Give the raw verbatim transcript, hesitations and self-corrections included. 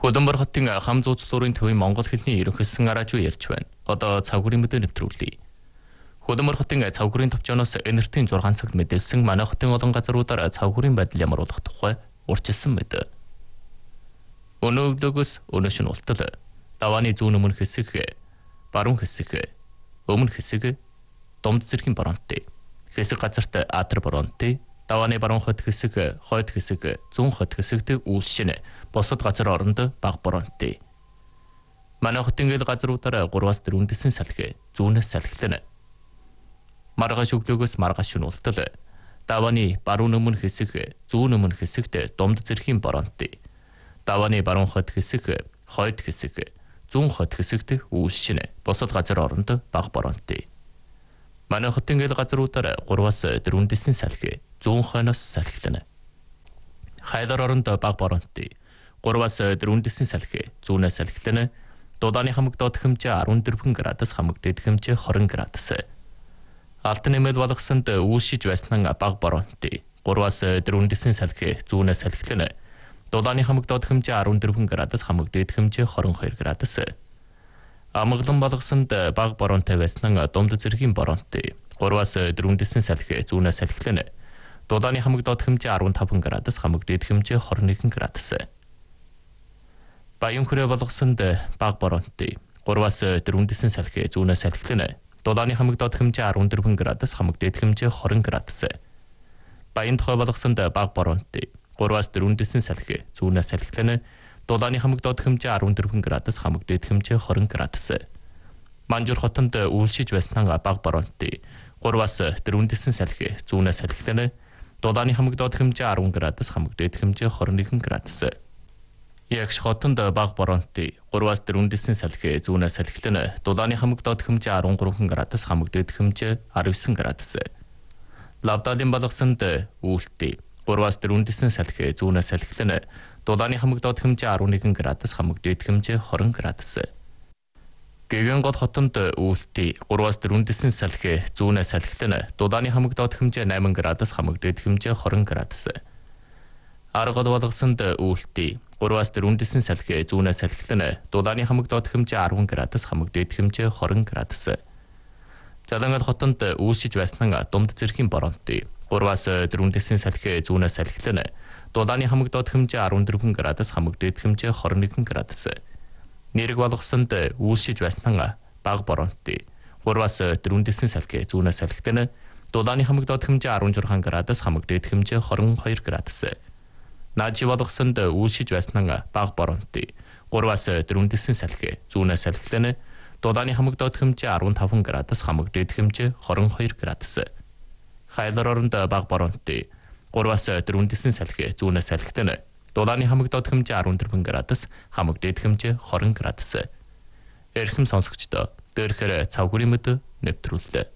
Хөдөнбөр хотын хам зууцлуурын төвийн монгол хэлний ерөнхийлсөн араажуу ярьж байна. Одоо цавгүрийн мэдээ нэвтрүүлье. Хөдөнбөр хотын цавгүрийн төвчөөс энертийн зургаан цагт мэдээлсэн манай хотын олон газруудаар цавгүрийн байдал ямар болох тухай урьдчилсан мэд. Өнөө өглөөгөөс өнөөш нь ултал давааны зүүн өмнө хэсэг, баруун хэсэг, өмнө хэсэг, домд зэргийн баруунт хэсэг газарт атар баруунт, давааны баруун хот хэсэг, хойд хэсэг, зүүн хот хэсэгт үйлшин босод газар оронд баг баруунт. Манай хотын ил газруудаар гурваас дөрвөн дэсэн салхи, зүүнээс салхилна. Маргааш өглөөгөөс маргааш нь ултал давааны баруун өмнө хэсэг, зүүн өмнө хэсэгт домд зэргийн баруунт, давааны баруун хот хэсэг, хойд хэсэг, зүүн хот хэсэгт үйлшин босод газар оронд баг баруунт. Манай хотын ил газруудаар гурваас дөрвөн дэсэн салхи, зүүн хойноос салхилна. Хайлар оронд баг баруунт, гурваас дөрвөн дэсэн салхи, зүүнээс салхилна. Дуудааны хамаг доод хэмжээ арван дөрвөн градус, хамаг дэд хэмжээ хорин градус. Алт нэмэл болгосонд үүшиж байсан баг баруунт, гурваас дөрвөн дэсэн салхи, зүүнээс салхилна. Дуудааны хамаг доод хэмжээ арван дөрвөн градус, хамаг дэд хэмжээ хорин хоёр градус. Амгалан болгосонд баг баруунтай байсан домд зэргийн баруунт, гурваас дөрвөн дэсэн салхи, зүүнээс салхилна. Дуудааны хамаг доод хэмжээ арван таван градус, хамаг дэд хэмжээ хорин нэгэн градус. Баян хүрээ болгосонд баг баруунт, гурваас дөрвөн дэсэн салхи, зүүнээс салхилна. Дуудааны хамаг доод хэмжээ арван дөрвөн градус, хамаг дэд хэмжээ хорин градус. Баян тухай болгосонд баг баруунт, гурваас дөрвөн дэсэн салхи, зүүнээс салхилна. Дуудааны хамаг доод хэмжээ арван дөрвөн градус, хамаг дэд хэмжээ хорин градус. Манжуур хотонд үйлшиж байсан баг баруунт, гурваас дөрвөн дэсэн салхи, зүүнээс салхилна. Дуудааны хамаг доод хэмжээ арван градус, хамаг дэд хэмжээ хорин нэгэн градус. Ягш хотонд баг баруунт, гурваас дөрвөн дэсэн салхи, зүүнээс салхилна. Дуудааны хамаг доод хэмжээ арван гурван градус, хамаг дэд хэмжээ арван девять градус. Лавдалын болгосонд үүлтэй, гурваас дөрвөн дэсэн салхи, зүүнээс салхилна. Дуудааны хамаг доод хэмжээ арван нэгэн градус, хамаг дэд хэмжээ хорин градус. Гэгэн гол хотонд үүлтэй, гурваас дөрвөн дэсэн салхи, зүүнээс салхилна. Дуудааны хамаг доод хэмжээ найман градус, хамаг дэд хэмжээ хорин градус. Аргад болгосонд үүлтэй, гурваас дөрвөн дэсэн салхи, зүүнээс салхилна. Дуудааны хамаг доод хэмжээ арван градус, хамаг дэд хэмжээ хорин градус. Жалангал хотонд үйлшиж байсан домд зэргийн баруунт, гурваас дөрвөн дэсэн салхи, зүүнээс салхилна. Дуудааны хамаг доод хэмжээ арван дөрвөн градус, хамаг дэд хэмжээ хорин нэгэн градус. Нэрэг болгосонд үйлшиж байсан баг баруунт, гурваас дөрвөн дэсэн салхи, зүүнээс салхилна. Дуудааны хамаг доод хэмжээ арван шесть градус, хамаг дэд хэмжээ хорин хоёр градус. Наажи болгосонд үйлшиж байсан баг баруунт, гурваас дөрвөн дэсэн салхи, зүүнээс салхилна. Дуудааны хамаг доод хэмжээ арван таван градус, хамаг дэд хэмжээ хорин хоёр градус. Хайлар оронд баг баруунт, гурваас дөрвөн дэсэн салхи, зүүнээс салхилна. Дуудааны хамаг доод хэмжээ арван дөрвөн градус, хамаг дэд хэмжээ хорин градус. Эрхэм сонсогчдоо, дээрхээр цавгүрийн мэд нэвтрүүллээ.